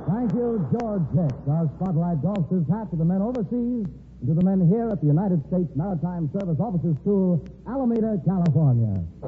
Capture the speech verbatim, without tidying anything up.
Thank you, George Hicks. Our spotlight goes his hat to the men overseas and to the men here at the United States Maritime Service Officers School, Alameda, California.